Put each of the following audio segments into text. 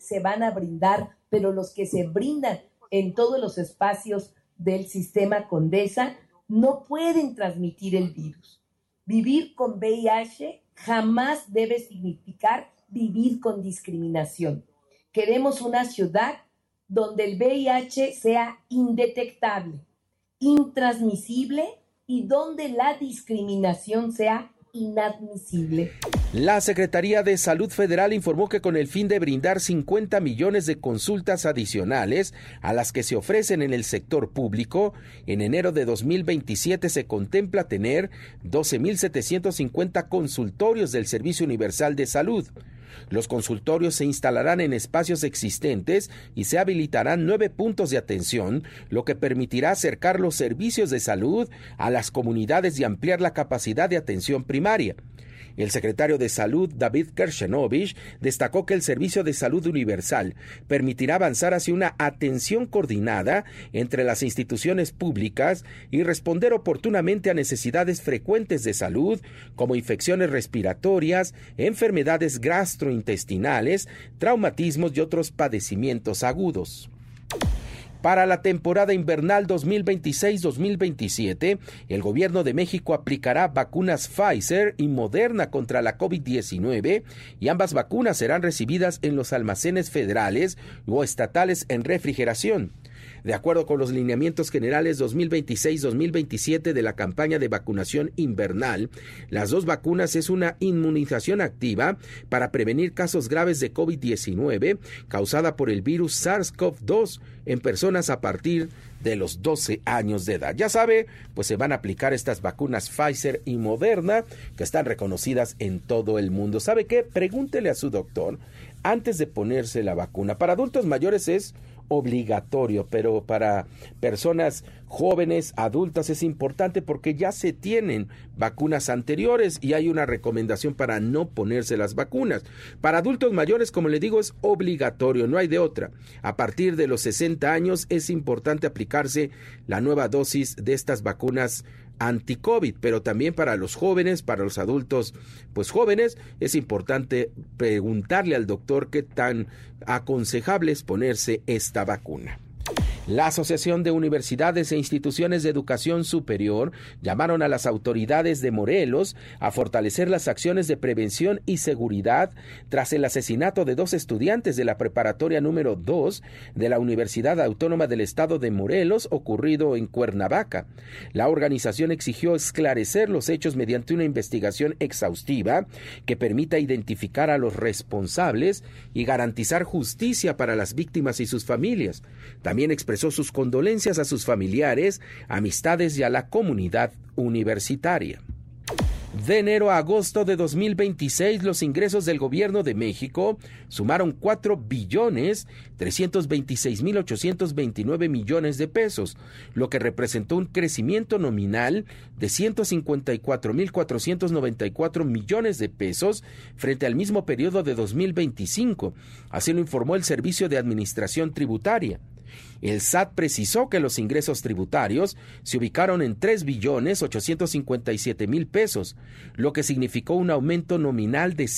se van a brindar, pero los que se brindan en todos los espacios del sistema Condesa no pueden transmitir el virus. Vivir con VIH jamás debe significar vivir con discriminación. Queremos una ciudad donde el VIH sea indetectable, intransmisible y donde la discriminación sea inadmisible. La Secretaría de Salud Federal informó que con el fin de brindar 50 millones de consultas adicionales a las que se ofrecen en el sector público, en enero de 2027 se contempla tener 12,750 consultorios del Servicio Universal de Salud. Los consultorios se instalarán en espacios existentes y se habilitarán 9 puntos de atención, lo que permitirá acercar los servicios de salud a las comunidades y ampliar la capacidad de atención primaria. El secretario de Salud, David Kershenovich, destacó que el Servicio de Salud Universal permitirá avanzar hacia una atención coordinada entre las instituciones públicas y responder oportunamente a necesidades frecuentes de salud, como infecciones respiratorias, enfermedades gastrointestinales, traumatismos y otros padecimientos agudos. Para la temporada invernal 2026-2027, el gobierno de México aplicará vacunas Pfizer y Moderna contra la COVID-19 y ambas vacunas serán recibidas en los almacenes federales o estatales en refrigeración. De acuerdo con los lineamientos generales 2026-2027 de la campaña de vacunación invernal, las dos vacunas es una inmunización activa para prevenir casos graves de COVID-19 causada por el virus SARS-CoV-2 en personas a partir de los 12 años de edad. Ya sabe, pues se van a aplicar estas vacunas Pfizer y Moderna que están reconocidas en todo el mundo. ¿Sabe qué? Pregúntele a su doctor antes de ponerse la vacuna. Para adultos mayores es obligatorio, pero para personas jóvenes, adultas es importante porque ya se tienen vacunas anteriores y hay una recomendación para no ponerse las vacunas. Para adultos mayores, como le digo, es obligatorio, no hay de otra. A partir de los 60 años es importante aplicarse la nueva dosis de estas vacunas anti-COVID, pero también para los jóvenes, para los adultos pues jóvenes, es importante preguntarle al doctor qué tan aconsejable es ponerse esta vacuna. La Asociación de Universidades e Instituciones de Educación Superior llamaron a las autoridades de Morelos a fortalecer las acciones de prevención y seguridad tras el asesinato de 2 estudiantes de la preparatoria número 2 de la Universidad Autónoma del Estado de Morelos, ocurrido en Cuernavaca. La organización exigió esclarecer los hechos mediante una investigación exhaustiva que permita identificar a los responsables y garantizar justicia para las víctimas y sus familias. También expresó sus condolencias a sus familiares, amistades y a la comunidad universitaria. De enero a agosto de 2026, los ingresos del gobierno de México sumaron 4,326,829 millones de pesos, lo que representó un crecimiento nominal de 154,494 millones de pesos frente al mismo periodo de 2025, así lo informó el Servicio de Administración Tributaria. El SAT precisó que los ingresos tributarios se ubicaron en 3,857,000 pesos, lo que significó un aumento nominal de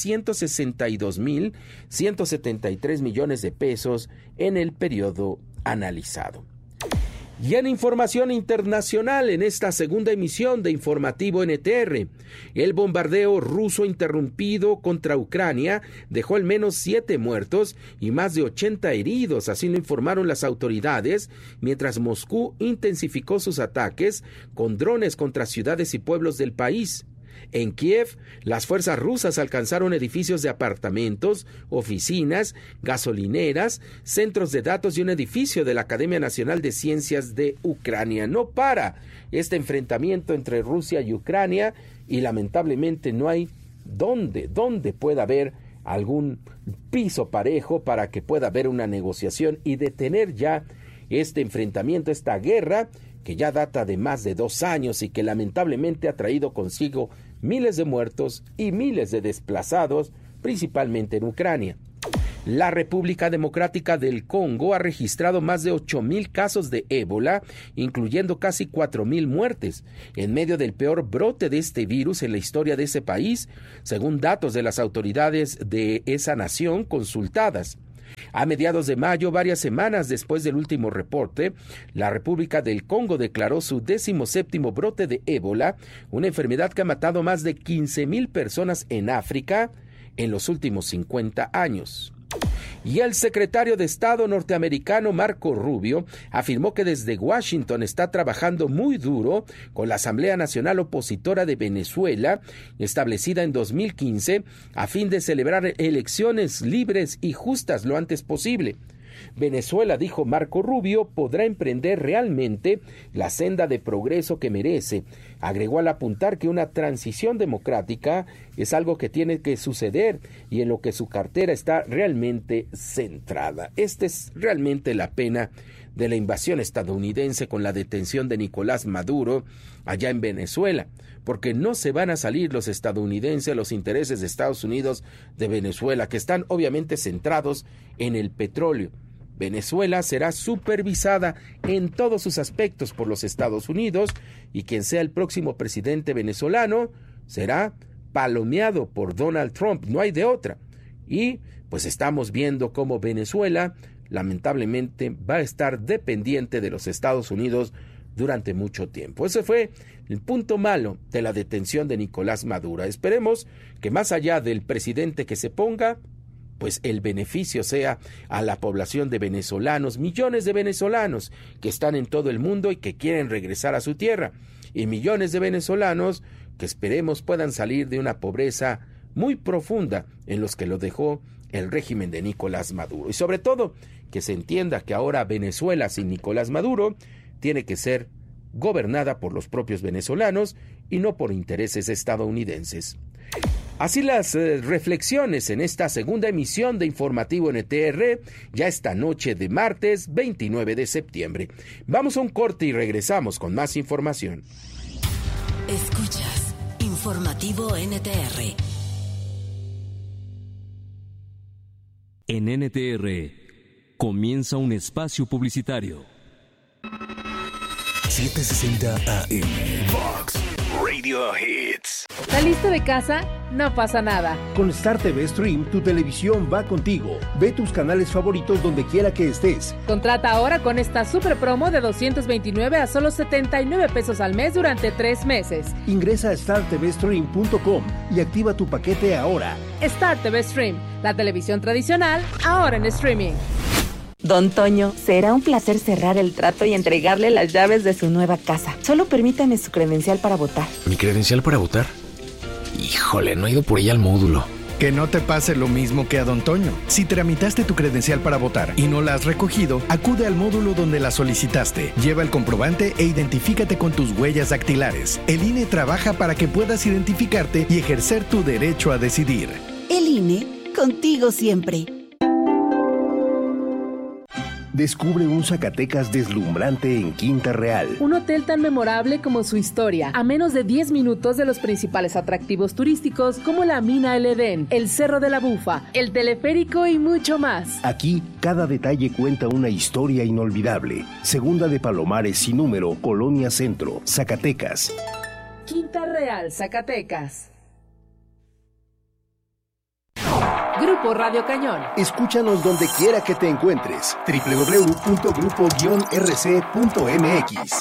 162,173 millones de pesos en el periodo analizado. Y en información internacional, en esta segunda emisión de Informativo NTR, el bombardeo ruso interrumpido contra Ucrania dejó al menos 7 muertos y más de 80 heridos, así lo informaron las autoridades, mientras Moscú intensificó sus ataques con drones contra ciudades y pueblos del país. En Kiev, las fuerzas rusas alcanzaron edificios de apartamentos, oficinas, gasolineras, centros de datos y un edificio de la Academia Nacional de Ciencias de Ucrania. No para este enfrentamiento entre Rusia y Ucrania y lamentablemente no hay donde pueda haber algún piso parejo para que pueda haber una negociación y detener ya este enfrentamiento, esta guerra que ya data de más de 2 años y que lamentablemente ha traído consigo miles de muertos y miles de desplazados, principalmente en Ucrania. La República Democrática del Congo ha registrado más de 8,000 casos de ébola, incluyendo casi 4,000 muertes, en medio del peor brote de este virus en la historia de ese país, según datos de las autoridades de esa nación consultadas. A mediados de mayo, varias semanas después del último reporte, la República del Congo declaró su 17º brote de ébola, una enfermedad que ha matado más de 15,000 personas en África en los últimos 50 años. Y el secretario de Estado norteamericano Marco Rubio afirmó que desde Washington está trabajando muy duro con la Asamblea Nacional Opositora de Venezuela, establecida en 2015, a fin de celebrar elecciones libres y justas lo antes posible. Venezuela, dijo Marco Rubio, podrá emprender realmente la senda de progreso que merece. Agregó al apuntar que una transición democrática es algo que tiene que suceder y en lo que su cartera está realmente centrada. Esta es realmente la pena de la invasión estadounidense con la detención de Nicolás Maduro allá en Venezuela, porque no se van a salir los estadounidenses a los intereses de Estados Unidos de Venezuela, que están obviamente centrados en el petróleo. Venezuela será supervisada en todos sus aspectos por los Estados Unidos y quien sea el próximo presidente venezolano será palomeado por Donald Trump, no hay de otra. Y pues estamos viendo cómo Venezuela lamentablemente va a estar dependiente de los Estados Unidos durante mucho tiempo. Ese fue el punto malo de la detención de Nicolás Maduro. Esperemos que más allá del presidente que se ponga, pues el beneficio sea a la población de venezolanos, millones de venezolanos que están en todo el mundo y que quieren regresar a su tierra, y millones de venezolanos que esperemos puedan salir de una pobreza muy profunda en los que lo dejó el régimen de Nicolás Maduro. Y sobre todo, que se entienda que ahora Venezuela sin Nicolás Maduro tiene que ser gobernada por los propios venezolanos y no por intereses estadounidenses. Así las reflexiones en esta segunda emisión de Informativo NTR, ya esta noche de martes 29 de septiembre. Vamos a un corte y regresamos con más información. Escuchas Informativo NTR. En NTR comienza un espacio publicitario. 760 AM Vox Radio Hits. ¿Saliste de casa? No pasa nada. Con Star TV Stream, tu televisión va contigo. Ve tus canales favoritos donde quiera que estés. Contrata ahora con esta super promo de 229 a solo 79 pesos al mes durante 3 meses. Ingresa a startvstream.com y activa tu paquete ahora. Star TV Stream, la televisión tradicional, ahora en streaming. Don Toño, será un placer cerrar el trato y entregarle las llaves de su nueva casa. Solo permítame su credencial para votar. ¿Mi credencial para votar? Híjole, no he ido por ella al módulo. Que no te pase lo mismo que a Don Toño. Si tramitaste tu credencial para votar y no la has recogido, acude al módulo donde la solicitaste. Lleva el comprobante e identifícate con tus huellas dactilares. El INE trabaja para que puedas identificarte y ejercer tu derecho a decidir. El INE, contigo siempre. Descubre un Zacatecas deslumbrante en Quinta Real. Un hotel tan memorable como su historia, a menos de 10 minutos de los principales atractivos turísticos como la Mina El Edén, el Cerro de la Bufa, el teleférico y mucho más. Aquí, cada detalle cuenta una historia inolvidable. Segunda de Palomares sin número, Colonia Centro, Zacatecas. Quinta Real, Zacatecas. Grupo Radio Cañón. Escúchanos donde quiera que te encuentres. www.grupo-rc.mx.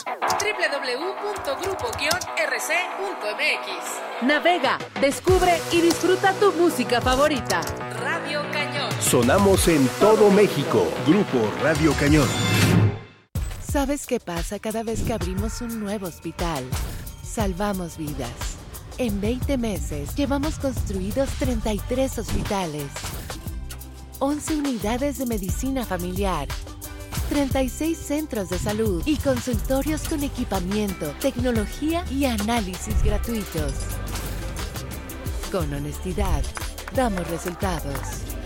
www.grupo-rc.mx. Navega, descubre y disfruta tu música favorita. Radio Cañón. Sonamos en todo México. Grupo Radio Cañón. ¿Sabes qué pasa cada vez que abrimos un nuevo hospital? Salvamos vidas. En 20 meses llevamos construidos 33 hospitales, 11 unidades de medicina familiar, 36 centros de salud y consultorios con equipamiento, tecnología y análisis gratuitos. Con honestidad, damos resultados.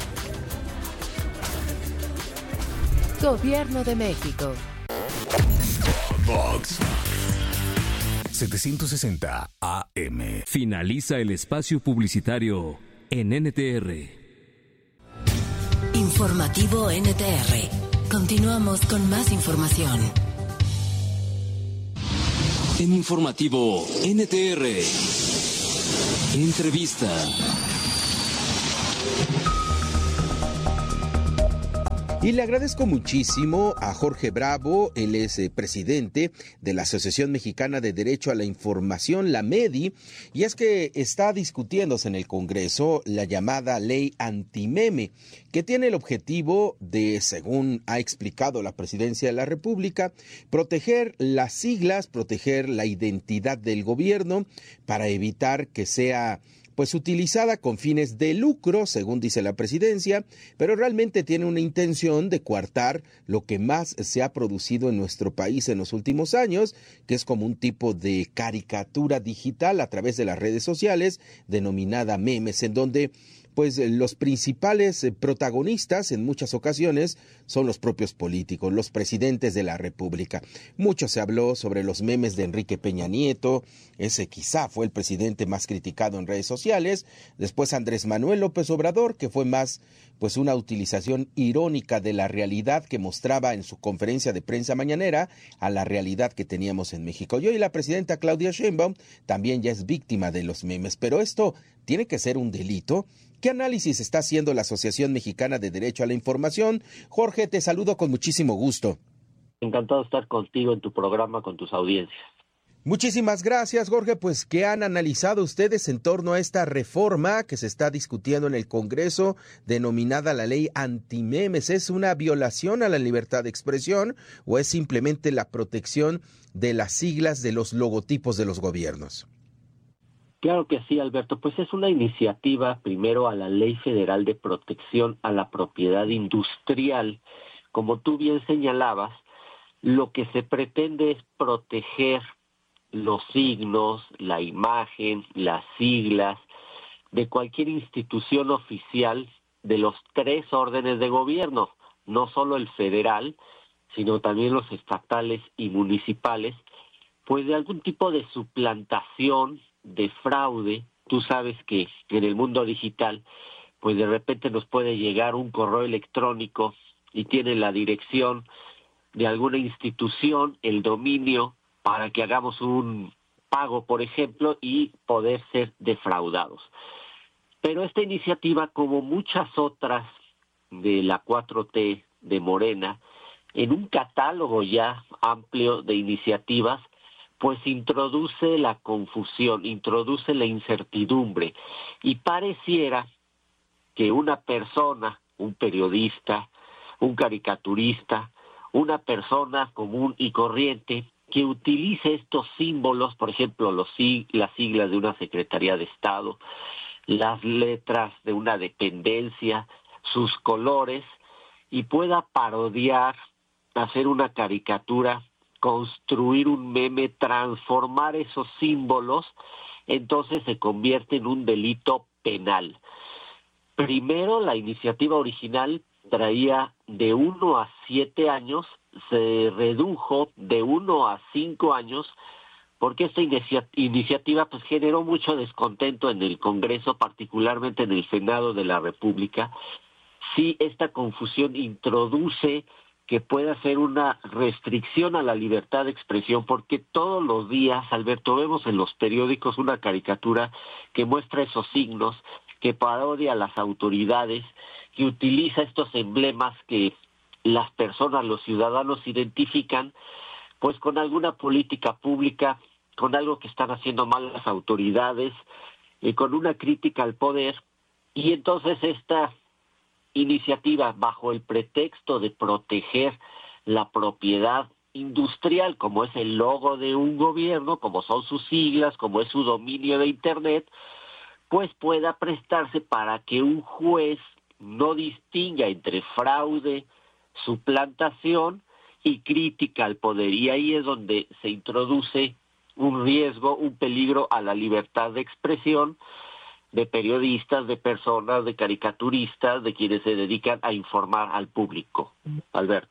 Gobierno de México. Vox 760 AM. Finaliza el espacio publicitario en NTR. Informativo NTR. Continuamos con más información. En Informativo NTR. Entrevista. Y le agradezco muchísimo a Jorge Bravo, él es presidente de la Asociación Mexicana de Derecho a la Información, la MEDI, y es que está discutiéndose en el Congreso la llamada ley antimeme, que tiene el objetivo de, según ha explicado la Presidencia de la República, proteger las siglas, proteger la identidad del gobierno para evitar que sea utilizada con fines de lucro, según dice la presidencia, pero realmente tiene una intención de coartar lo que más se ha producido en nuestro país en los últimos años, que es como un tipo de caricatura digital a través de las redes sociales, denominada memes, en donde los principales protagonistas en muchas ocasiones son los propios políticos, los presidentes de la República. Mucho se habló sobre los memes de Enrique Peña Nieto, ese quizá fue el presidente más criticado en redes sociales. Después Andrés Manuel López Obrador, que fue más una utilización irónica de la realidad que mostraba en su conferencia de prensa mañanera a la realidad que teníamos en México. Y hoy la presidenta Claudia Sheinbaum también ya es víctima de los memes, pero esto tiene que ser un delito. ¿Qué análisis está haciendo la Asociación Mexicana de Derecho a la Información? Jorge, te saludo con muchísimo gusto. Encantado de estar contigo en tu programa, con tus audiencias. Muchísimas gracias, Jorge. ¿Qué han analizado ustedes en torno a esta reforma que se está discutiendo en el Congreso, denominada la ley antimemes? ¿Es una violación a la libertad de expresión o es simplemente la protección de las siglas de los logotipos de los gobiernos? Claro que sí, Alberto. Pues es una iniciativa, primero, a la Ley Federal de Protección a la Propiedad Industrial. Como tú bien señalabas, lo que se pretende es proteger los signos, la imagen, las siglas de cualquier institución oficial de los 3 órdenes de gobierno, no solo el federal, sino también los estatales y municipales, pues de algún tipo de suplantación, de fraude. Tú sabes que en el mundo digital, pues de repente nos puede llegar un correo electrónico y tiene la dirección de alguna institución, el dominio, para que hagamos un pago, por ejemplo, y poder ser defraudados. Pero esta iniciativa, como muchas otras de la 4T de Morena, en un catálogo ya amplio de iniciativas, pues introduce la confusión, introduce la incertidumbre, y pareciera que una persona, un periodista, un caricaturista, una persona común y corriente que utilice estos símbolos, por ejemplo, las siglas de una Secretaría de Estado, las letras de una dependencia, sus colores, y pueda parodiar, hacer una caricatura, construir un meme, transformar esos símbolos, entonces se convierte en un delito penal. Primero, la iniciativa original traía de 1 a 7 años, se redujo de 1 a 5 años, porque esta iniciativa pues generó mucho descontento en el Congreso, particularmente en el Senado de la República. Sí, esta confusión introduce que pueda ser una restricción a la libertad de expresión, porque todos los días, Alberto, vemos en los periódicos una caricatura que muestra esos signos, que parodia a las autoridades, que utiliza estos emblemas que las personas, los ciudadanos identifican, pues con alguna política pública, con algo que están haciendo mal las autoridades, con una crítica al poder, y entonces esta iniciativa, bajo el pretexto de proteger la propiedad industrial, como es el logo de un gobierno, como son sus siglas, como es su dominio de Internet, pues pueda prestarse para que un juez no distinga entre fraude, suplantación y crítica al poder. Y ahí es donde se introduce un riesgo, un peligro a la libertad de expresión de periodistas, de personas, de caricaturistas, de quienes se dedican a informar al público. Alberto.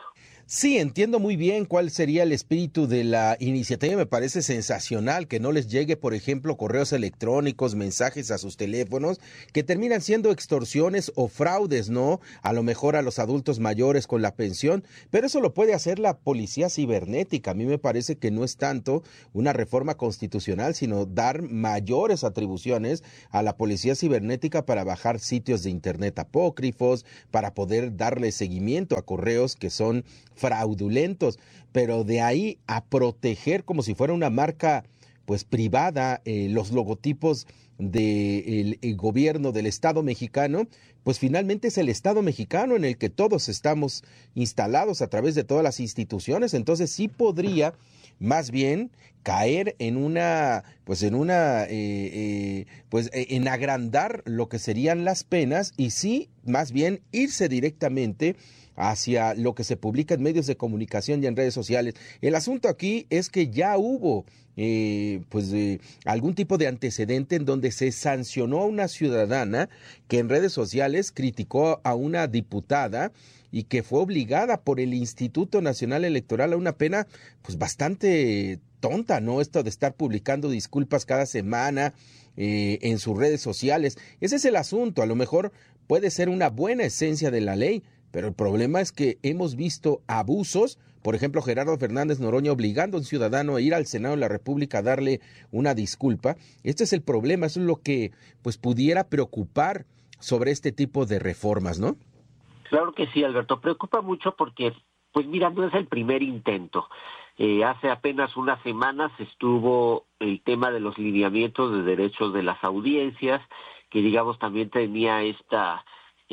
Sí, entiendo muy bien cuál sería el espíritu de la iniciativa. Me parece sensacional que no les llegue, por ejemplo, correos electrónicos, mensajes a sus teléfonos que terminan siendo extorsiones o fraudes, ¿no? A lo mejor a los adultos mayores con la pensión, pero eso lo puede hacer la policía cibernética. A mí me parece que no es tanto una reforma constitucional, sino dar mayores atribuciones a la policía cibernética para bajar sitios de internet apócrifos, para poder darle seguimiento a correos que son fraudulentos, pero de ahí a proteger como si fuera una marca pues privada los logotipos del gobierno del Estado mexicano, pues finalmente es el Estado mexicano en el que todos estamos instalados a través de todas las instituciones. Entonces sí podría más bien caer en en agrandar lo que serían las penas y sí más bien irse directamente hacia lo que se publica en medios de comunicación y en redes sociales. El asunto aquí es que ya hubo algún tipo de antecedente en donde se sancionó a una ciudadana que en redes sociales criticó a una diputada y que fue obligada por el Instituto Nacional Electoral a una pena pues bastante tonta, ¿no? Esto de estar publicando disculpas cada semana en sus redes sociales. Ese es el asunto. A lo mejor puede ser una buena esencia de la ley, pero el problema es que hemos visto abusos, por ejemplo, Gerardo Fernández Noroña obligando a un ciudadano a ir al Senado de la República a darle una disculpa. Este es el problema, eso es lo que pues pudiera preocupar sobre este tipo de reformas, ¿no? Claro que sí, Alberto, preocupa mucho porque, pues mira, no es el primer intento. Hace apenas unas semanas estuvo el tema de los lineamientos de derechos de las audiencias, que digamos también tenía esta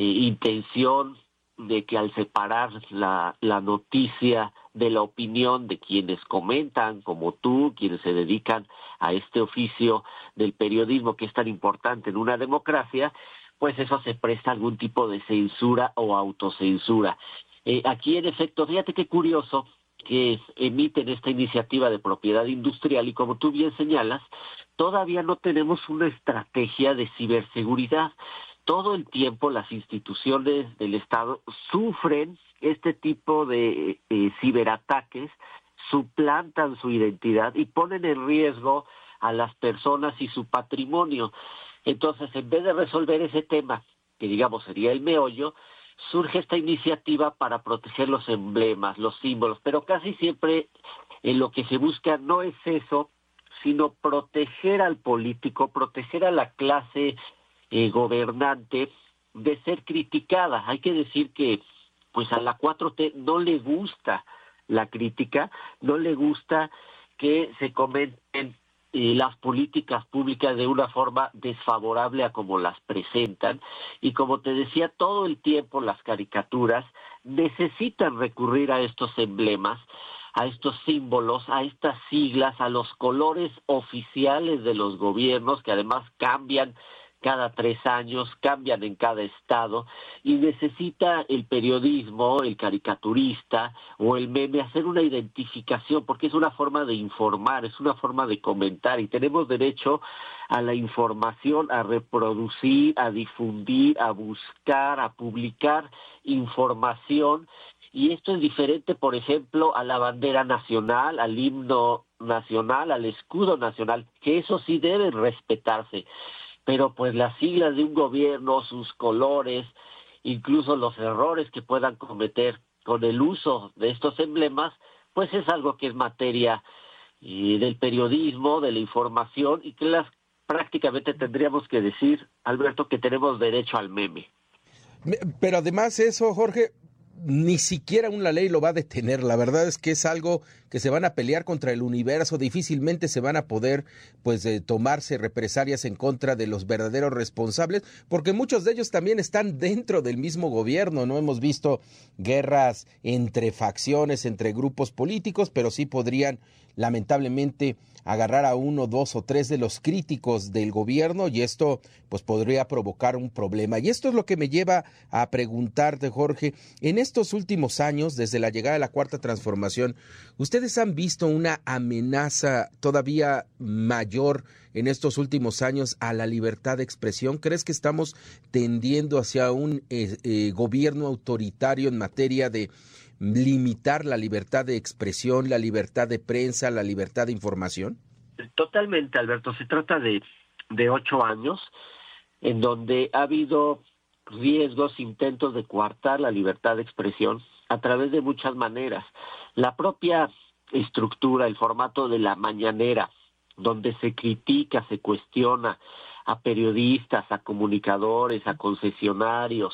intención de que al separar la noticia de la opinión de quienes comentan, como tú, quienes se dedican a este oficio del periodismo que es tan importante en una democracia, pues eso se presta a algún tipo de censura o autocensura. Aquí, en efecto, fíjate qué curioso que emiten esta iniciativa de propiedad industrial y como tú bien señalas, todavía no tenemos una estrategia de ciberseguridad. Todo el tiempo las instituciones del Estado sufren este tipo de ciberataques, suplantan su identidad y ponen en riesgo a las personas y su patrimonio. Entonces, en vez de resolver ese tema, que digamos sería el meollo, surge esta iniciativa para proteger los emblemas, los símbolos, pero casi siempre lo que se busca no es eso, sino proteger al político, proteger a la clase gobernante de ser criticada. Hay que decir que pues a la 4T no le gusta la crítica, no le gusta que se comenten las políticas públicas de una forma desfavorable a como las presentan, y como te decía, todo el tiempo las caricaturas necesitan recurrir a estos emblemas, a estos símbolos, a estas siglas, a los colores oficiales de los gobiernos, que además cambian cada 3 años, cambian en cada estado, y necesita el periodismo, el caricaturista o el meme hacer una identificación, porque es una forma de informar, es una forma de comentar, y tenemos derecho a la información, a reproducir, a difundir, a buscar, a publicar información, y esto es diferente, por ejemplo, a la bandera nacional, al himno nacional, al escudo nacional, que eso sí debe respetarse. Pero pues las siglas de un gobierno, sus colores, incluso los errores que puedan cometer con el uso de estos emblemas, pues es algo que es materia del periodismo, de la información, y que prácticamente tendríamos que decir, Alberto, que tenemos derecho al meme. Pero además eso, Jorge, ni siquiera una ley lo va a detener. La verdad es que es algo que se van a pelear contra el universo, difícilmente se van a poder tomarse represalias en contra de los verdaderos responsables, porque muchos de ellos también están dentro del mismo gobierno, ¿no? Hemos visto guerras entre facciones, entre grupos políticos, pero sí podrían lamentablemente agarrar a 1, 2 o 3 de los críticos del gobierno, y esto pues podría provocar un problema. Y esto es lo que me lleva a preguntarte, Jorge, en estos últimos años, desde la llegada de la Cuarta Transformación, ¿ustedes han visto una amenaza todavía mayor en estos últimos años a la libertad de expresión? ¿Crees que estamos tendiendo hacia un gobierno autoritario en materia de limitar la libertad de expresión, la libertad de prensa, la libertad de información? Totalmente, Alberto. Se trata de 8 años en donde ha habido riesgos, intentos de coartar la libertad de expresión a través de muchas maneras. La propia estructura, el formato de la mañanera, donde se critica, se cuestiona a periodistas, a comunicadores, a concesionarios,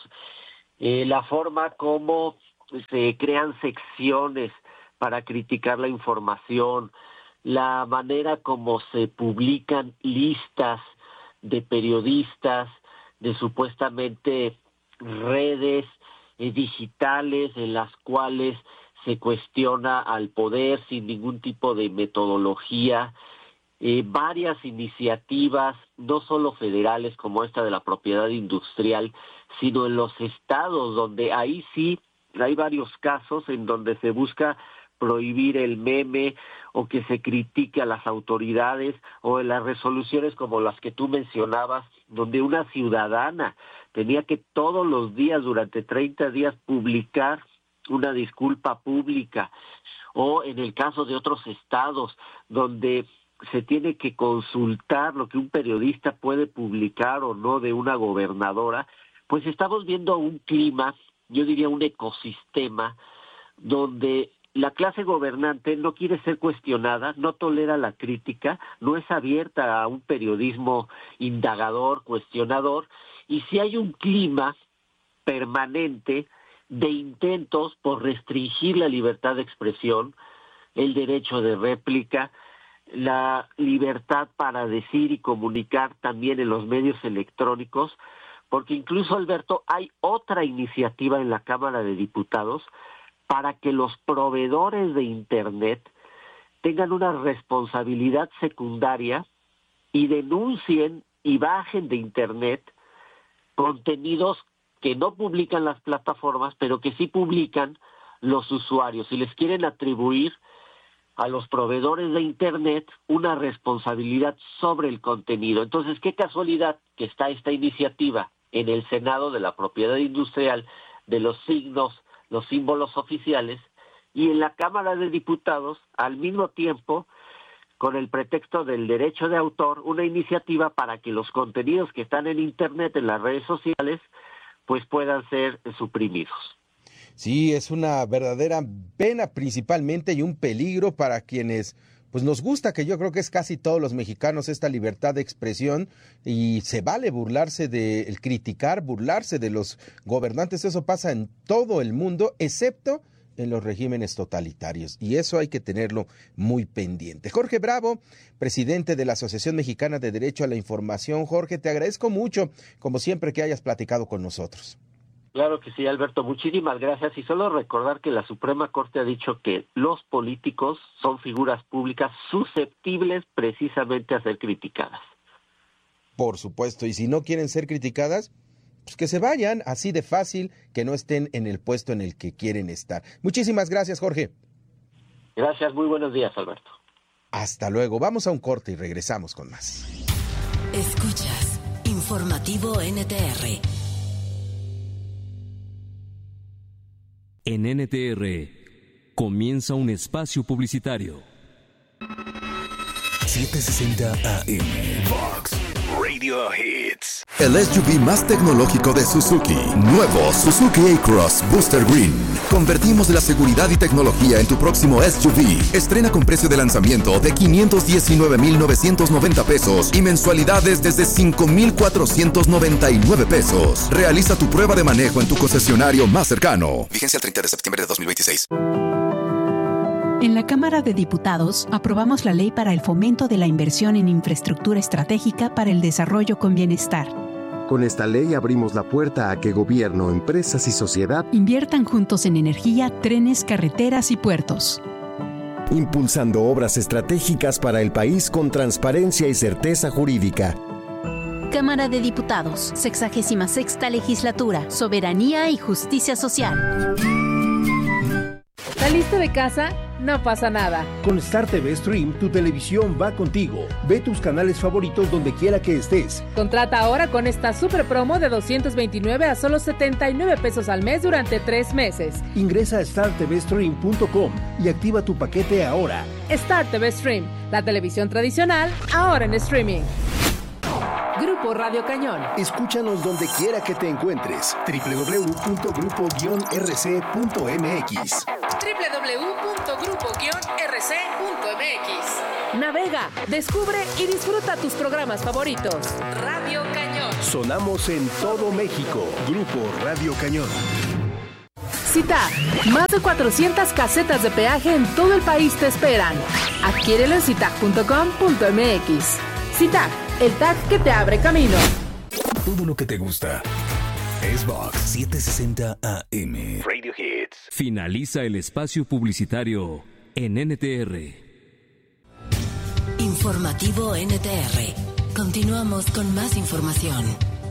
la forma como se crean secciones para criticar la información, la manera como se publican listas de periodistas, de supuestamente redes digitales en las cuales se cuestiona al poder sin ningún tipo de metodología, varias iniciativas, no solo federales como esta de la propiedad industrial, sino en los estados, donde ahí sí hay varios casos en donde se busca prohibir el meme o que se critique a las autoridades, o en las resoluciones como las que tú mencionabas, donde una ciudadana tenía que todos los días durante 30 días publicar una disculpa pública, o en el caso de otros estados donde se tiene que consultar lo que un periodista puede publicar o no de una gobernadora. Pues estamos viendo un clima, yo diría un ecosistema, donde la clase gobernante no quiere ser cuestionada, no tolera la crítica, no es abierta a un periodismo indagador, cuestionador, y si hay un clima permanente de intentos por restringir la libertad de expresión, el derecho de réplica, la libertad para decir y comunicar también en los medios electrónicos, porque incluso, Alberto, hay otra iniciativa en la Cámara de Diputados para que los proveedores de Internet tengan una responsabilidad secundaria y denuncien y bajen de Internet contenidos que no publican las plataformas, pero que sí publican los usuarios, y les quieren atribuir a los proveedores de Internet una responsabilidad sobre el contenido. Entonces, qué casualidad que está esta iniciativa en el Senado de la propiedad industrial de los signos, los símbolos oficiales, y en la Cámara de Diputados, al mismo tiempo, con el pretexto del derecho de autor, una iniciativa para que los contenidos que están en Internet, en las redes sociales, pues puedan ser suprimidos. Sí, es una verdadera pena principalmente y un peligro para quienes pues nos gusta, que yo creo que es casi todos los mexicanos, esta libertad de expresión, y se vale burlarse de criticar, burlarse de los gobernantes. Eso pasa en todo el mundo, excepto en los regímenes totalitarios, y eso hay que tenerlo muy pendiente. Jorge Bravo, presidente de la Asociación Mexicana de Derecho a la Información. Jorge, te agradezco mucho, como siempre, que hayas platicado con nosotros. Claro que sí, Alberto, muchísimas gracias. Y solo recordar que la Suprema Corte ha dicho que los políticos son figuras públicas susceptibles precisamente a ser criticadas. Por supuesto, y si no quieren ser criticadas, pues que se vayan, así de fácil, que no estén en el puesto en el que quieren estar. Muchísimas gracias, Jorge. Gracias, muy buenos días, Alberto. Hasta luego, vamos a un corte y regresamos con más. Escuchas Informativo NTR. En NTR comienza un espacio publicitario. 760 AM Vox Radio Hits. El SUV más tecnológico de Suzuki. Nuevo Suzuki A-Cross Booster Green. Convertimos la seguridad y tecnología en tu próximo SUV. Estrena con precio de lanzamiento de 519,990 pesos y mensualidades desde 5,499 pesos. Realiza tu prueba de manejo en tu concesionario más cercano. Vigencia el 30 de septiembre de 2026. En la Cámara de Diputados aprobamos la Ley para el Fomento de la Inversión en Infraestructura Estratégica para el Desarrollo con Bienestar. Con esta ley abrimos la puerta a que gobierno, empresas y sociedad inviertan juntos en energía, trenes, carreteras y puertos. Impulsando obras estratégicas para el país con transparencia y certeza jurídica. Cámara de Diputados, 66ª Legislatura, Soberanía y Justicia Social. ¿La lista de casa? no pasa nada. Con Star TV Stream, tu televisión va contigo. Ve tus canales favoritos donde quiera que estés. Contrata ahora con esta super promo de 229 a solo 79 pesos al mes durante 3 meses. Ingresa a startvstream.com y activa tu paquete ahora. Star TV Stream, la televisión tradicional, ahora en streaming. Grupo Radio Cañón. Escúchanos donde quiera que te encuentres. www.grupo-rc.mx. www.grupo-rc.mx. Navega, descubre y disfruta tus programas favoritos. Radio Cañón. Sonamos en todo México. Grupo Radio Cañón. CITAG, más de 400 casetas de peaje en todo el país te esperan. Adquiérelo en citag.com.mx. CITAG, el tag que te abre camino. Todo lo que te gusta. Xbox 760 AM. Radio Hits. Finaliza el espacio publicitario en NTR. Informativo NTR. Continuamos con más información.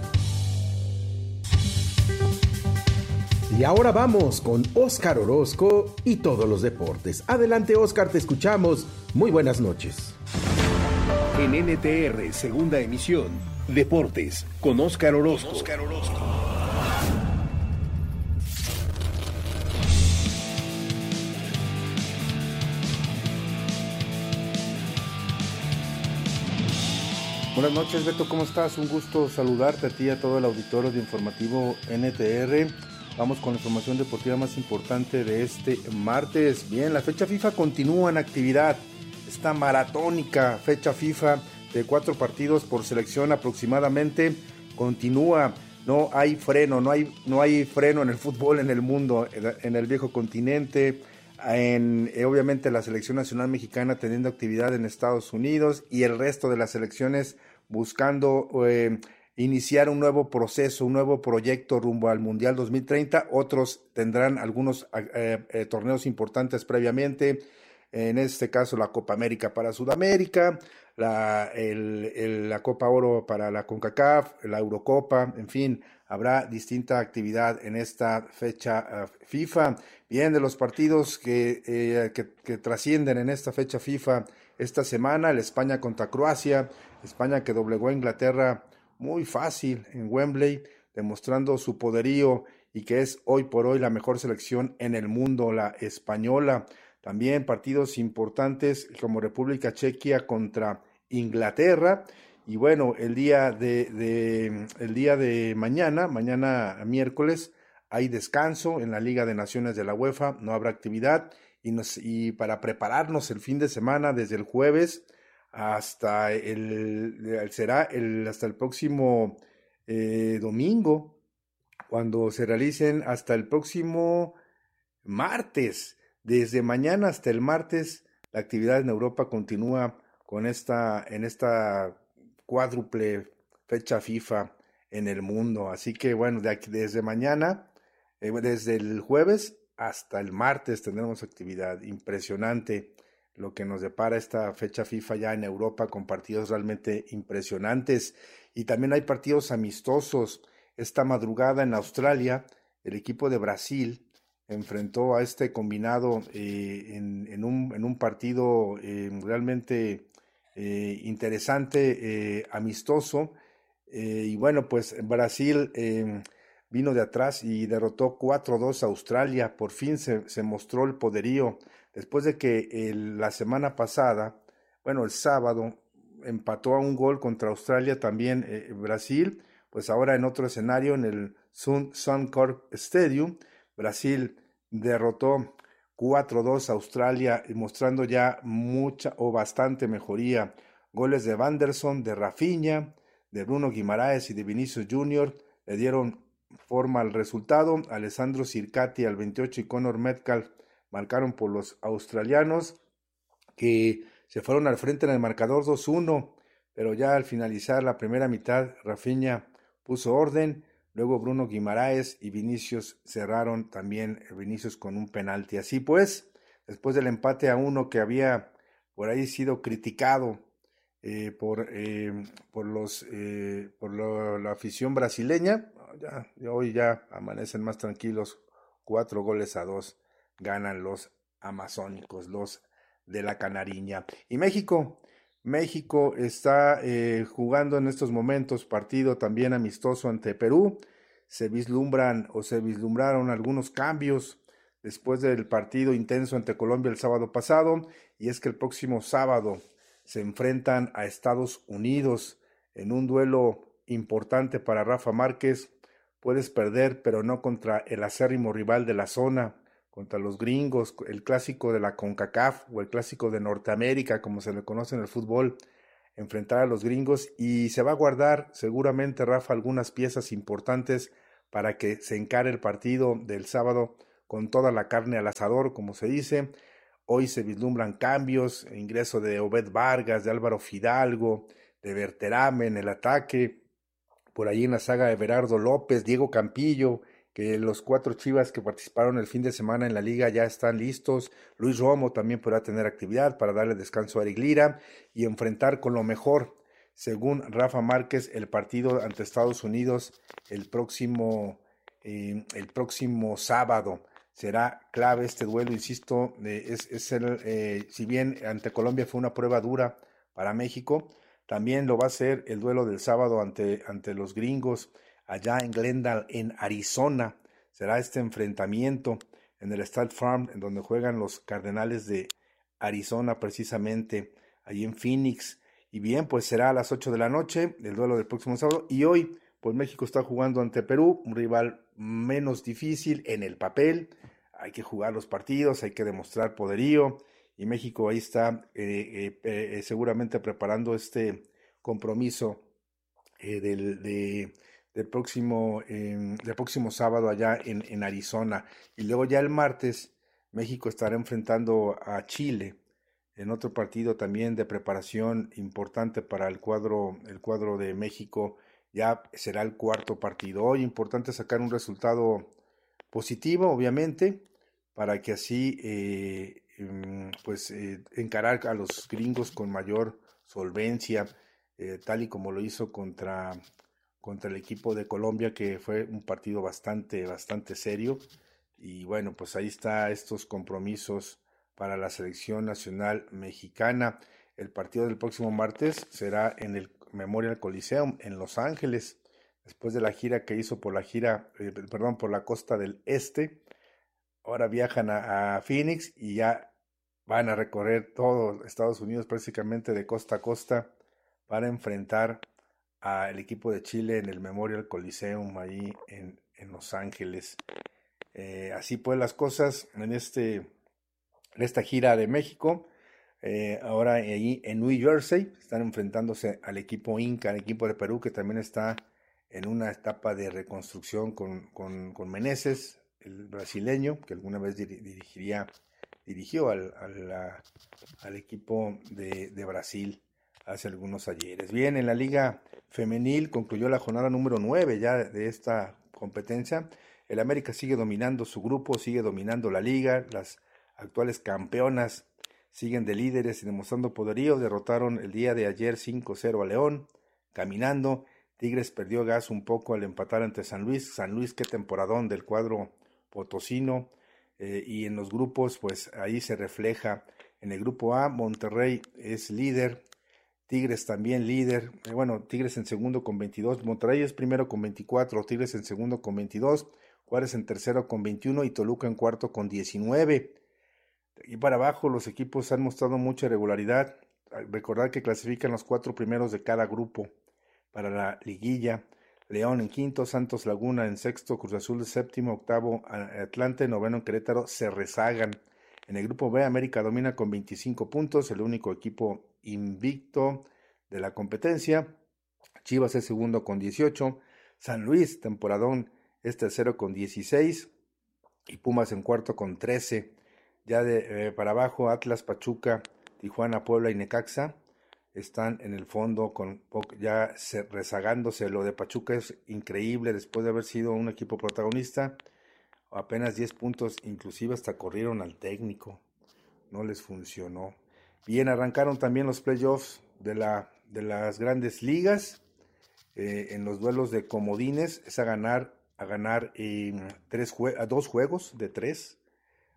Y ahora vamos con Óscar Orozco y todos los deportes. Adelante, Óscar, te escuchamos. Muy buenas noches. En NTR, segunda emisión, Deportes, con Óscar Orozco. Buenas noches, Beto, ¿cómo estás? Un gusto saludarte a ti y a todo el auditorio de Informativo NTR. Vamos con la información deportiva más importante de este martes. Bien, la fecha FIFA continúa en actividad. Esta maratónica fecha FIFA de 4 partidos por selección aproximadamente continúa. No hay freno, no hay freno en el fútbol en el mundo, en el viejo continente. Obviamente la selección nacional mexicana teniendo actividad en Estados Unidos y el resto de las selecciones buscando iniciar un nuevo proceso, un nuevo proyecto rumbo al Mundial 2030. Otros tendrán algunos torneos importantes previamente, en este caso la Copa América para Sudamérica, la Copa Oro para la CONCACAF, la Eurocopa, en fin, habrá distinta actividad en esta fecha FIFA. Bien, de los partidos que trascienden en esta fecha FIFA esta semana, el España contra Croacia, España que doblegó a Inglaterra muy fácil en Wembley, demostrando su poderío y que es hoy por hoy la mejor selección en el mundo, la española. También partidos importantes como República Checa contra Inglaterra. Y bueno, el día de mañana miércoles, hay descanso en la Liga de Naciones de la UEFA, no habrá actividad y para prepararnos el fin de semana desde el jueves hasta el próximo domingo, cuando se realicen hasta el próximo martes. Desde mañana hasta el martes, la actividad en Europa continúa en esta cuádruple fecha FIFA en el mundo. Así que bueno, desde mañana, desde el jueves hasta el martes tendremos actividad. Impresionante lo que nos depara esta fecha FIFA ya en Europa, con partidos realmente impresionantes. Y también hay partidos amistosos. Esta madrugada en Australia, el equipo de Brasil enfrentó a este combinado en un partido realmente interesante, amistoso. Y bueno, pues Brasil vino de atrás y derrotó 4-2 a Australia. Por fin se mostró el poderío, después de que la semana pasada, el sábado, empató a un gol contra Australia también Brasil. Pues ahora en otro escenario, en el Suncorp Stadium, Brasil derrotó 4-2 a Australia, mostrando ya mucha o bastante mejoría. Goles de Wanderson, de Rafinha, de Bruno Guimaraes y de Vinicius Junior le dieron forma al resultado. Alessandro Circati al 28 y Conor Metcalf marcaron por los australianos, que se fueron al frente en el marcador 2-1, pero ya al finalizar la primera mitad, Rafinha puso orden. Luego Bruno Guimaraes y Vinicius cerraron también, Vinicius con un penalti. Así pues, después del empate a 1 que había por ahí sido criticado por la afición brasileña, hoy ya amanecen más tranquilos. 4-2 ganan los amazónicos, los de la Canariña. Y México está jugando en estos momentos partido también amistoso ante Perú. Se vislumbraron algunos cambios después del partido intenso ante Colombia el sábado pasado, y es que el próximo sábado se enfrentan a Estados Unidos en un duelo importante para Rafa Márquez. Puedes perder, pero no contra el acérrimo rival de la zona, contra los gringos, el clásico de la CONCACAF o el clásico de Norteamérica, como se le conoce en el fútbol, enfrentar a los gringos, y se va a guardar seguramente, Rafa, algunas piezas importantes para que se encare el partido del sábado con toda la carne al asador, como se dice. Hoy se vislumbran cambios, ingreso de Obed Vargas, de Álvaro Fidalgo, de Berterame en el ataque, por ahí en la saga de Berardo López, Diego Campillo, que los 4 Chivas que participaron el fin de semana en la liga ya están listos. Luis Romo también podrá tener actividad para darle descanso a Eric Lira y enfrentar con lo mejor, según Rafa Márquez, el partido ante Estados Unidos el próximo sábado. Será clave este duelo, insisto, si bien ante Colombia fue una prueba dura para México, también lo va a ser el duelo del sábado ante los gringos allá en Glendale, en Arizona. Será este enfrentamiento en el State Farm, en donde juegan los Cardenales de Arizona, precisamente allí en Phoenix. Y bien, pues será a las 8 de la noche el duelo del próximo sábado. Y hoy, pues México está jugando ante Perú, un rival menos difícil en el papel. Hay que jugar los partidos, hay que demostrar poderío, y México ahí está seguramente preparando este compromiso del próximo sábado allá en Arizona. Y luego ya el martes México estará enfrentando a Chile en otro partido también de preparación importante para el cuadro de México. Ya será el 4º partido. Hoy importante sacar un resultado positivo, obviamente, para que así encarar a los gringos con mayor solvencia, tal y como lo hizo contra el equipo de Colombia, que fue un partido bastante serio. Y bueno, pues ahí está estos compromisos para la selección nacional mexicana. El partido del próximo martes será en el Memorial Coliseum en Los Ángeles, después de la gira que hizo por la costa del este. Ahora viajan a Phoenix y ya van a recorrer todo Estados Unidos prácticamente de costa a costa para enfrentar al equipo de Chile en el Memorial Coliseum ahí en Los Ángeles. Así pues las cosas en esta gira de México. Ahora ahí en New Jersey están enfrentándose al equipo Inca, al equipo de Perú, que también está en una etapa de reconstrucción con Meneses, el brasileño, que alguna vez dirigió al equipo de Brasil hace algunos ayeres. Bien, en la Liga Femenil concluyó la jornada número 9 ya de esta competencia. El América sigue dominando su grupo, sigue dominando la liga. Las actuales campeonas siguen de líderes y demostrando poderío. Derrotaron el día de ayer 5-0 a León, caminando. Tigres perdió gas un poco al empatar ante San Luis. San Luis, qué temporadón del cuadro potosino. Y en los grupos, pues ahí se refleja. En el grupo A, Monterrey es líder, Tigres también líder. Tigres en segundo con 22, Monterrey es primero con 24, Tigres en segundo con 22, Juárez en tercero con 21 y Toluca en cuarto con 19. Y para abajo los equipos han mostrado mucha irregularidad. Recordar que clasifican los 4 primeros de cada grupo para la liguilla. León en quinto, Santos Laguna en sexto, Cruz Azul en séptimo, octavo Atlante, noveno en Querétaro, se rezagan. En el grupo B, América domina con 25 puntos, el único equipo invicto de la competencia. Chivas es segundo con 18, San Luis, temporadón, es tercero con 16 y Pumas en cuarto con 13. Ya para abajo, Atlas, Pachuca, Tijuana, Puebla y Necaxa están en el fondo ya rezagándose. Lo de Pachuca es increíble, después de haber sido un equipo protagonista, apenas 10 puntos, inclusive hasta corrieron al técnico, no les funcionó. Bien, arrancaron también los playoffs de las grandes ligas. En los duelos de comodines es a ganar 2 juegos de 3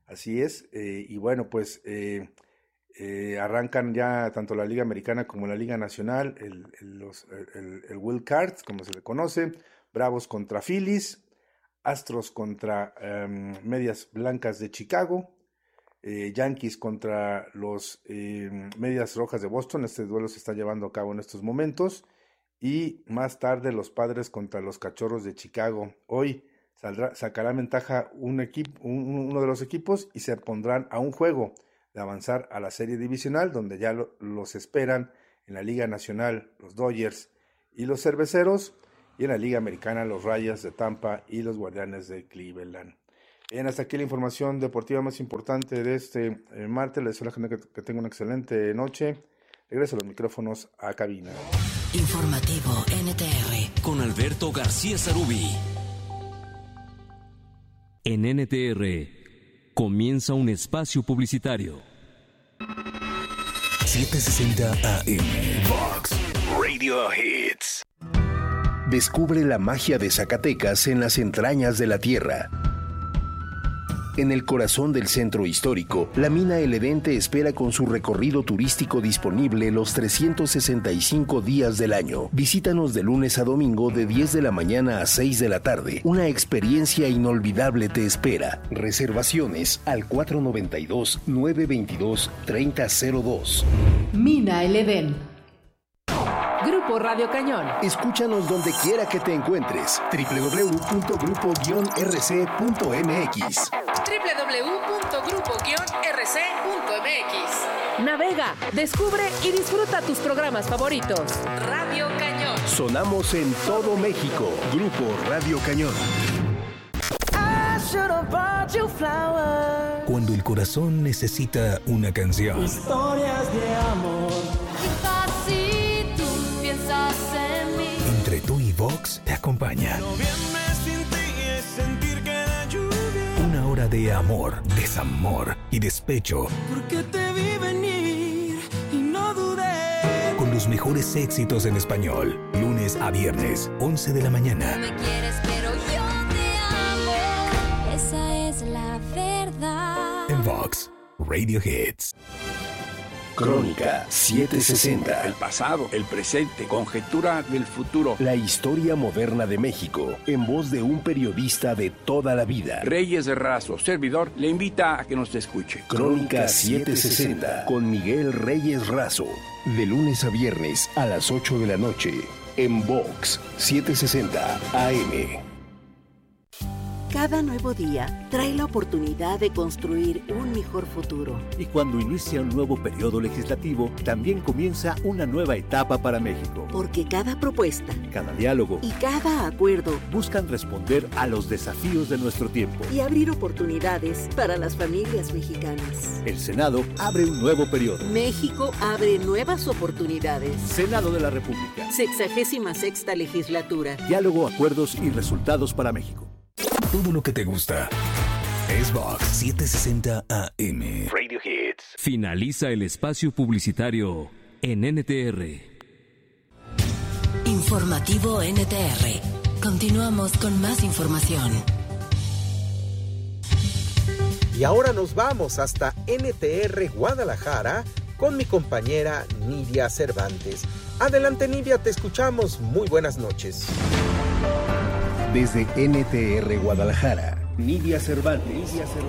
Así es, y bueno, pues arrancan ya tanto la Liga Americana como la Liga Nacional, el Wild Cards, como se le conoce, Bravos contra Phillies, Astros contra Medias Blancas de Chicago, Yankees contra los Medias Rojas de Boston. Este duelo se está llevando a cabo en estos momentos, y más tarde los Padres contra los Cachorros de Chicago. Hoy sacará ventaja uno de los equipos y se pondrán a un juego de avanzar a la serie divisional, donde ya los esperan en la Liga Nacional los Dodgers y los Cerveceros, y en la Liga Americana los Rayas de Tampa y los Guardianes de Cleveland. Bien, hasta aquí la información deportiva más importante de este martes. Les deseo a la gente que tenga una excelente noche. Regreso los micrófonos a cabina. Informativo NTR con Alberto García Zarubi. En NTR comienza un espacio publicitario. 760 AM Vox Radio Hits. Descubre la magia de Zacatecas en las entrañas de la tierra. En el corazón del centro histórico, la mina El Edén te espera con su recorrido turístico disponible los 365 días del año. Visítanos de lunes a domingo de 10 de la mañana a 6 de la tarde. Una experiencia inolvidable te espera. Reservaciones al 492-922-3002. Mina El Edén. Grupo Radio Cañón. Escúchanos donde quiera que te encuentres. www.grupo-rc.mx. www.grupo-rc.mx. Navega, descubre y disfruta tus programas favoritos. Radio Cañón. Sonamos en todo México. Grupo Radio Cañón. Cuando el corazón necesita una canción. Historias de amor. Quizás si tú piensas en mí. Entre tú y Vox te acompaña. Noviembre sin ti es sentir que la lluvia. Una hora de amor, desamor y despecho. Porque te vi venir y no dudé. Con los mejores éxitos en español. Lunes a viernes, 11 de la mañana. Me quieres, pero yo te amo. Esa es la verdad. En Vox Radio Hits. Crónica 760. El pasado, el presente, conjetura del futuro. La historia moderna de México, en voz de un periodista de toda la vida. Reyes de Razo, servidor, le invita a que nos escuche. Crónica 760 con Miguel Reyes Razo. De lunes a viernes a las 8 de la noche. En Vox 760 AM. Cada nuevo día trae la oportunidad de construir un mejor futuro. Y cuando inicia un nuevo periodo legislativo, también comienza una nueva etapa para México. Porque cada propuesta, cada diálogo y cada acuerdo buscan responder a los desafíos de nuestro tiempo y abrir oportunidades para las familias mexicanas. El Senado abre un nuevo periodo. México abre nuevas oportunidades. Senado de la República. 66ª legislatura. Diálogo, acuerdos y resultados para México. Todo lo que te gusta es Vox 760 AM Radio Hits. Finaliza el espacio publicitario en NTR. Informativo NTR. Continuamos con más información. Y ahora nos vamos hasta NTR Guadalajara con mi compañera Nidia Cervantes. Adelante, Nidia, te escuchamos. Muy buenas noches. Desde NTR Guadalajara, Nidia Cervantes.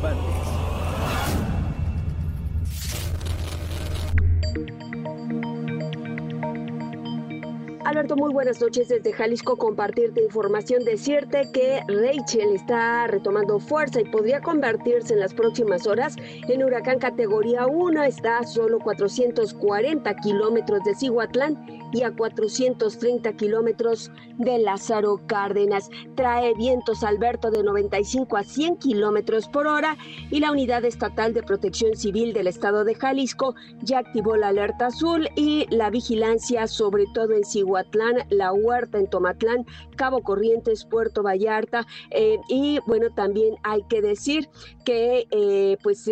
Alberto, muy buenas noches desde Jalisco. Compartirte información, decirte que Rachel está retomando fuerza y podría convertirse en las próximas horas en huracán categoría 1. Está a solo 440 kilómetros de Cihuatlán y a 430 kilómetros de Lázaro Cárdenas. Trae vientos, Alberto, de 95 a 100 kilómetros por hora, y la Unidad Estatal de Protección Civil del Estado de Jalisco ya activó la alerta azul y la vigilancia, sobre todo en Cihuatlán, La Huerta, en Tomatlán, Cabo Corrientes, Puerto Vallarta, y bueno, también hay que decir que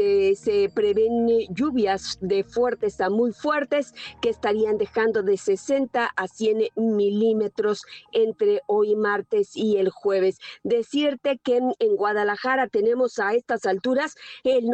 se prevén lluvias de fuertes a muy fuertes que estarían dejando de 60 60 a 100 milímetros entre hoy martes y el jueves. Decirte que en Guadalajara tenemos a estas alturas el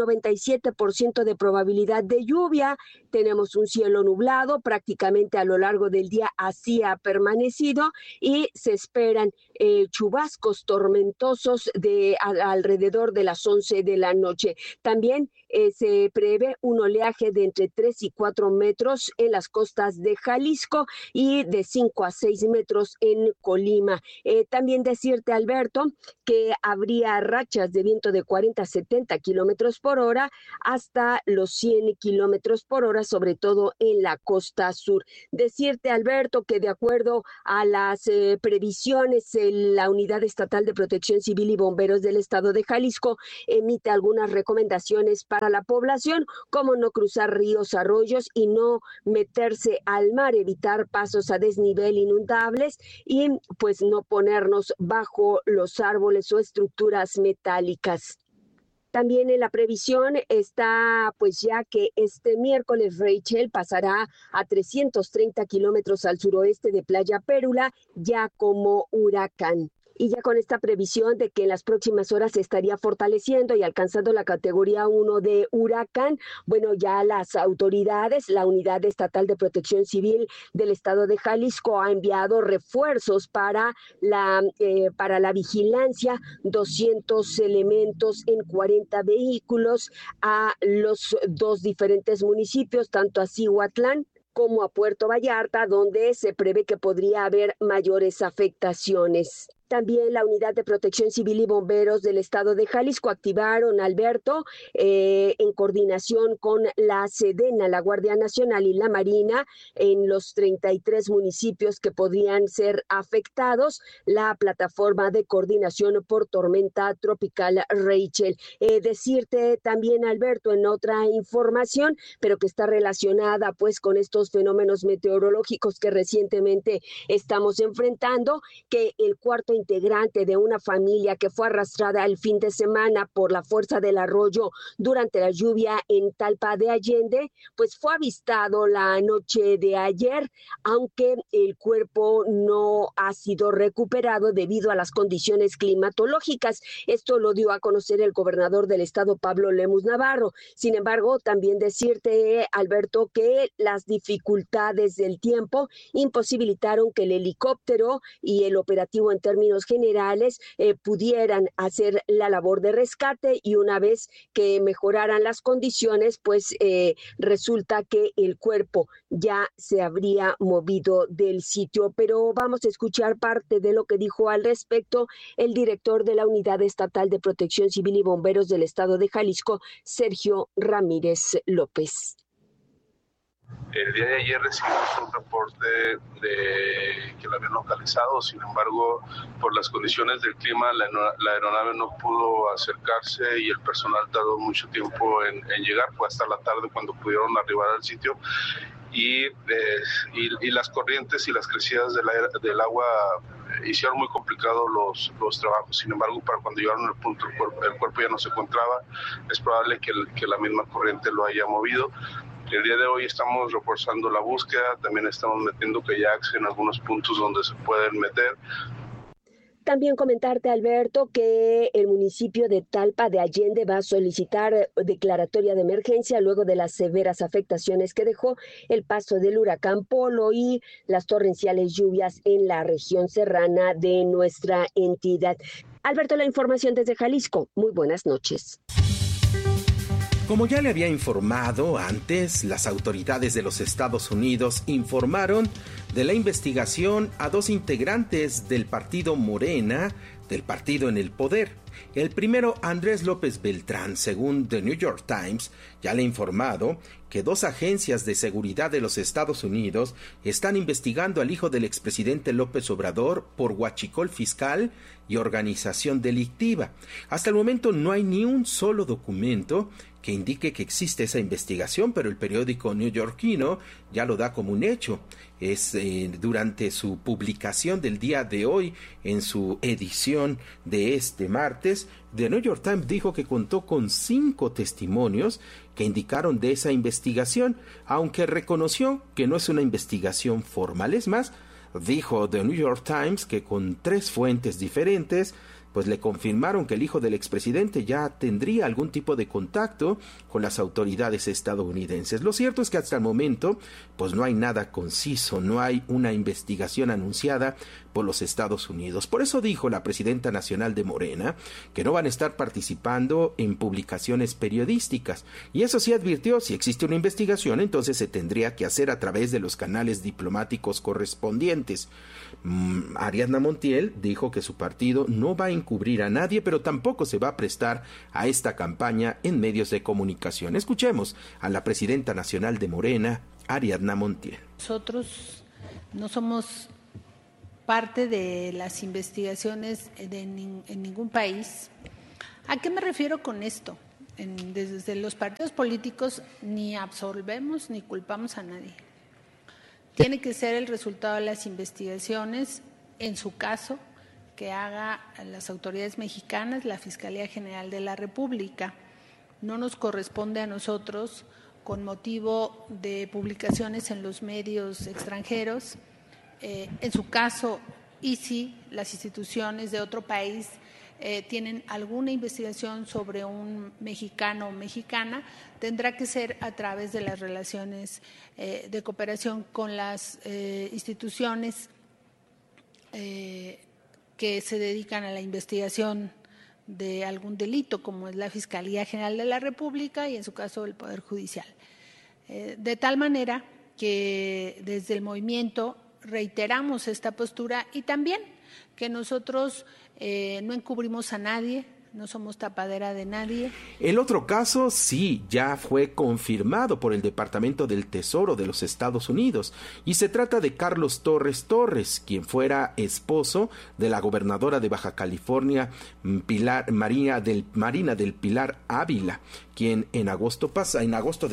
97% de probabilidad de lluvia, tenemos un cielo nublado prácticamente a lo largo del día, así ha permanecido, y se esperan chubascos tormentosos de alrededor de las 11 de la noche. También se prevé un oleaje de entre 3 y 4 metros en las costas de Jalisco y de 5 a 6 metros en Colima. También decirte, Alberto, que habría rachas de viento de 40 a 70 kilómetros por hora hasta los 100 kilómetros por hora, sobre todo en la costa sur. Decirte, Alberto, que de acuerdo a las previsiones, la Unidad Estatal de Protección Civil y Bomberos del Estado de Jalisco emite algunas recomendaciones para la población, como no cruzar ríos, arroyos y no meterse al mar, evitar pasos a desnivel inundables y pues no ponernos bajo los árboles o estructuras metálicas. También en la previsión está pues ya que este miércoles Rachel pasará a 330 kilómetros al suroeste de Playa Pérula ya como huracán. Y ya con esta previsión de que en las próximas horas se estaría fortaleciendo y alcanzando la categoría 1 de huracán, bueno, ya las autoridades, la Unidad Estatal de Protección Civil del Estado de Jalisco ha enviado refuerzos para la vigilancia, 200 elementos en 40 vehículos a los 2 diferentes municipios, tanto a Cihuatlán como a Puerto Vallarta, donde se prevé que podría haber mayores afectaciones. También la Unidad de Protección Civil y Bomberos del Estado de Jalisco activaron, Alberto, en coordinación con la Sedena, la Guardia Nacional y la Marina, en los 33 municipios que podrían ser afectados, la plataforma de coordinación por tormenta tropical Rachel. Decirte también, Alberto, en otra información, pero que está relacionada pues con estos fenómenos meteorológicos que recientemente estamos enfrentando, que el cuarto integrante de una familia que fue arrastrada el fin de semana por la fuerza del arroyo durante la lluvia en Talpa de Allende, pues fue avistado la noche de ayer, aunque el cuerpo no ha sido recuperado debido a las condiciones climatológicas. Esto lo dio a conocer el gobernador del estado, Pablo Lemus Navarro. Sin embargo, también decirte, Alberto, que las dificultades del tiempo imposibilitaron que el helicóptero y el operativo en términos generales pudieran hacer la labor de rescate, y una vez que mejoraran las condiciones, pues resulta que el cuerpo ya se habría movido del sitio. Pero vamos a escuchar parte de lo que dijo al respecto el director de la Unidad Estatal de Protección Civil y Bomberos del Estado de Jalisco, Sergio Ramírez López. El día de ayer recibimos un reporte de que lo habían localizado, sin embargo, por las condiciones del clima, la aeronave no pudo acercarse y el personal tardó mucho tiempo en llegar. Fue hasta la tarde cuando pudieron arribar al sitio y las corrientes y las crecidas del agua hicieron muy complicados los trabajos. Sin embargo, para cuando llegaron al punto, el cuerpo ya no se encontraba. Es probable que la misma corriente lo haya movido. El día de hoy estamos reforzando la búsqueda, también estamos metiendo kayaks en algunos puntos donde se pueden meter. También comentarte, Alberto, que el municipio de Talpa de Allende va a solicitar declaratoria de emergencia luego de las severas afectaciones que dejó el paso del huracán Polo y las torrenciales lluvias en la región serrana de nuestra entidad. Alberto, la información desde Jalisco. Muy buenas noches. Como ya le había informado antes, las autoridades de los Estados Unidos informaron de la investigación a 2 integrantes del partido Morena, del partido en el poder. El primero, Andrés López Beltrán, según The New York Times, ya le ha informado que 2 agencias de seguridad de los Estados Unidos están investigando al hijo del expresidente López Obrador por huachicol fiscal y organización delictiva. Hasta el momento no hay ni un solo documento que indique que existe esa investigación, pero el periódico neoyorquino ya lo da como un hecho. es durante su publicación del día de hoy, en su edición de este martes, The New York Times dijo que contó con 5 testimonios que indicaron de esa investigación, aunque reconoció que no es una investigación formal. Es más, dijo The New York Times que con 3 fuentes diferentes pues le confirmaron que el hijo del expresidente ya tendría algún tipo de contacto con las autoridades estadounidenses. Lo cierto es que hasta el momento pues no hay nada conciso, no hay una investigación anunciada por los Estados Unidos. Por eso dijo la presidenta nacional de Morena que no van a estar participando en publicaciones periodísticas. Y eso sí advirtió, si existe una investigación, entonces se tendría que hacer a través de los canales diplomáticos correspondientes. Ariadna Montiel dijo que su partido no va a encubrir a nadie, pero tampoco se va a prestar a esta campaña en medios de comunicación. Escuchemos a la presidenta nacional de Morena, Ariadna Montiel. Nosotros no somos parte de las investigaciones en ningún país. ¿A qué me refiero con esto? Desde los partidos políticos ni absolvemos ni culpamos a nadie. Tiene que ser el resultado de las investigaciones, en su caso, que haga las autoridades mexicanas, la Fiscalía General de la República. No nos corresponde a nosotros, con motivo de publicaciones en los medios extranjeros. En su caso, y si las instituciones de otro país tienen alguna investigación sobre un mexicano o mexicana, tendrá que ser a través de las relaciones de cooperación con las instituciones que se dedican a la investigación de algún delito, como es la Fiscalía General de la República y en su caso el Poder Judicial. De tal manera que desde el movimiento reiteramos esta postura y también que nosotros no encubrimos a nadie, no somos tapadera de nadie. El otro caso sí ya fue confirmado por el Departamento del Tesoro de los Estados Unidos y se trata de Carlos Torres Torres, quien fuera esposo de la gobernadora de Baja California, Marina del Pilar Ávila, quien en agosto de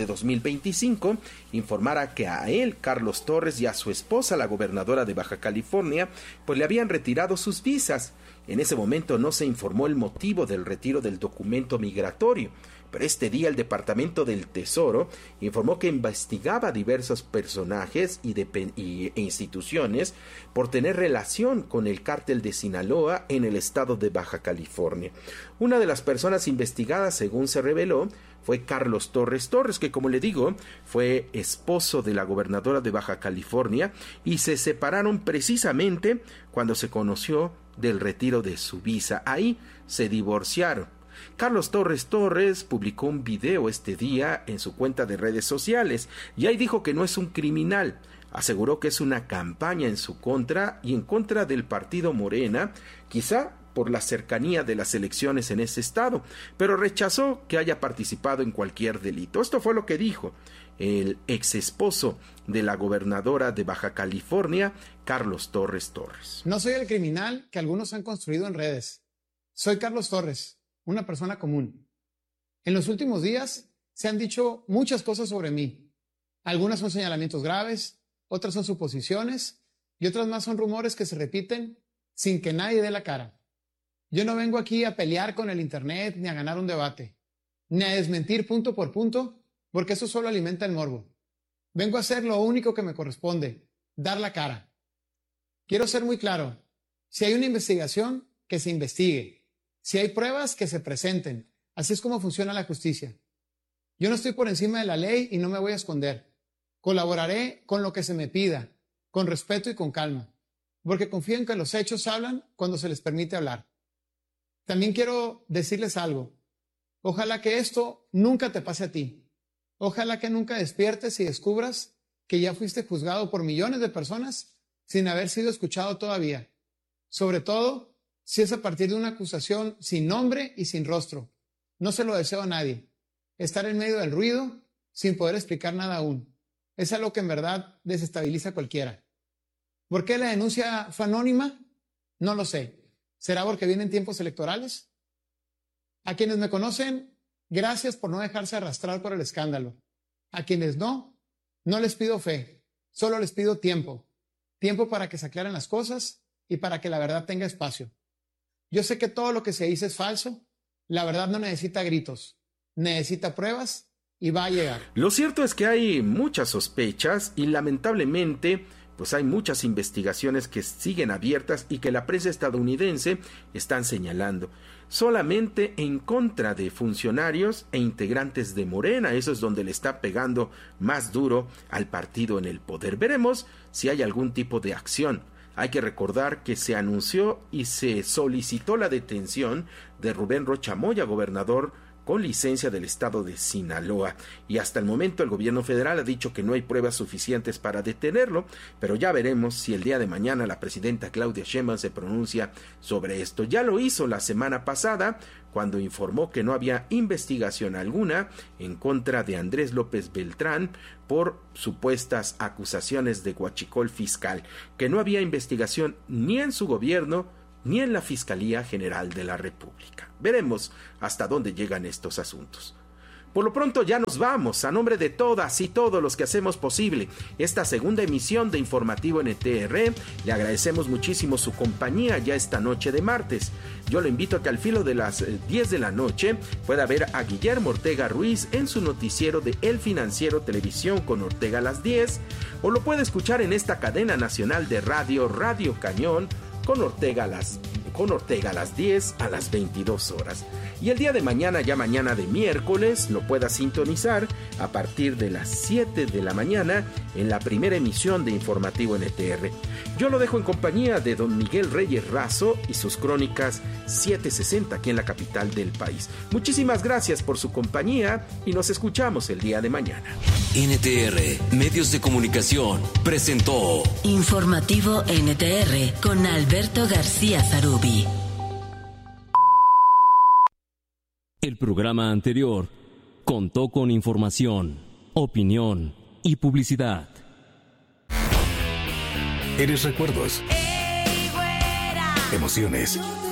2025 informara que a él, Carlos Torres, y a su esposa, la gobernadora de Baja California, pues le habían retirado sus visas. En ese momento no se informó el motivo del retiro del documento migratorio, pero este día el Departamento del Tesoro informó que investigaba a diversos personajes e instituciones por tener relación con el cártel de Sinaloa en el estado de Baja California. Una de las personas investigadas, según se reveló, fue Carlos Torres Torres, que, como le digo, fue esposo de la gobernadora de Baja California y se separaron precisamente cuando se conoció del retiro de su visa. Ahí se divorciaron. Carlos Torres Torres publicó un video este día en su cuenta de redes sociales y ahí dijo que no es un criminal. Aseguró que es una campaña en su contra y en contra del partido Morena, quizá por la cercanía de las elecciones en ese estado, pero rechazó que haya participado en cualquier delito. Esto fue lo que dijo el ex esposo de la gobernadora de Baja California, Carlos Torres Torres. No soy el criminal que algunos han construido en redes. Soy Carlos Torres, una persona común. En los últimos días se han dicho muchas cosas sobre mí. Algunas son señalamientos graves, otras son suposiciones y otras más son rumores que se repiten sin que nadie dé la cara. Yo no vengo aquí a pelear con el internet ni a ganar un debate, ni a desmentir punto por punto, porque eso solo alimenta el morbo. Vengo a hacer lo único que me corresponde, dar la cara. Quiero ser muy claro, si hay una investigación, que se investigue. Si hay pruebas, que se presenten. Así es como funciona la justicia. Yo no estoy por encima de la ley y no me voy a esconder. Colaboraré con lo que se me pida, con respeto y con calma, porque confío en que los hechos hablan cuando se les permite hablar. También quiero decirles algo. Ojalá que esto nunca te pase a ti. Ojalá que nunca despiertes y descubras que ya fuiste juzgado por millones de personas sin haber sido escuchado todavía. Sobre todo, si es a partir de una acusación sin nombre y sin rostro. No se lo deseo a nadie. Estar en medio del ruido sin poder explicar nada aún. Es algo que en verdad desestabiliza a cualquiera. ¿Por qué la denuncia fue anónima? No lo sé. ¿Será porque vienen tiempos electorales? A quienes me conocen, gracias por no dejarse arrastrar por el escándalo. A quienes no, no les pido fe. Solo les pido tiempo para que se aclaren las cosas y para que la verdad tenga espacio. Yo sé que todo lo que se dice es falso, la verdad no necesita gritos, necesita pruebas y va a llegar. Lo cierto es que hay muchas sospechas y lamentablemente pues hay muchas investigaciones que siguen abiertas y que la prensa estadounidense están señalando. Solamente en contra de funcionarios e integrantes de Morena, eso es donde le está pegando más duro al partido en el poder. Veremos si hay algún tipo de acción. Hay que recordar que se anunció y se solicitó la detención de Rubén Rocha Moya, gobernador con licencia del estado de Sinaloa, y hasta el momento el gobierno federal ha dicho que no hay pruebas suficientes para detenerlo, pero ya veremos si el día de mañana la presidenta Claudia Sheinbaum se pronuncia sobre esto. Ya lo hizo la semana pasada cuando informó que no había investigación alguna en contra de Andrés López Beltrán por supuestas acusaciones de huachicol fiscal, que no había investigación ni en su gobierno ni en la Fiscalía General de la República. Veremos hasta dónde llegan estos asuntos. Por lo pronto ya nos vamos. A nombre de todas y todos los que hacemos posible esta segunda emisión de Informativo NTR, le agradecemos muchísimo su compañía ya esta noche de martes. Yo lo invito a que al filo de las 10 de la noche pueda ver a Guillermo Ortega Ruiz en su noticiero de El Financiero Televisión con Ortega a las 10, o lo puede escuchar en esta cadena nacional de radio, Radio Cañón, con Ortega a las 10 a las 22 horas. Y el día de mañana, ya mañana de miércoles, lo pueda sintonizar a partir de las 7 de la mañana en la primera emisión de Informativo NTR. Yo lo dejo en compañía de don Miguel Reyes Razo y sus crónicas 760 aquí en la capital del país. Muchísimas gracias por su compañía y nos escuchamos el día de mañana. NTR Medios de Comunicación presentó Informativo NTR con Alberto García Zarubi. El programa anterior contó con información, opinión y publicidad. Eres recuerdos, emociones,